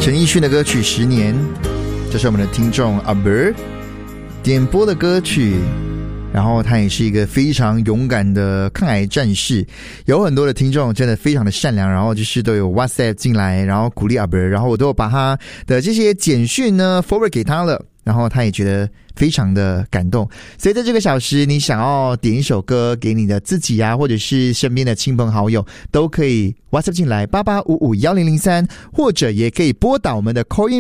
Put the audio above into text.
陈奕迅的歌曲《10年》，这是我们的听众阿伯点播的歌曲。然后他也是一个非常勇敢的抗癌战士，有很多的听众真的非常的善良，然后就是都有 WhatsApp 进来，然后鼓励阿伯，然后我都有把他的这些简讯呢 forward 给他了，然后他也觉得非常的感动。所以在这个小时，你想要点一首歌给你的自己啊，或者是身边的亲朋好友，都可以 WhatsApp 进来88551003，或者也可以拨打我们的 call in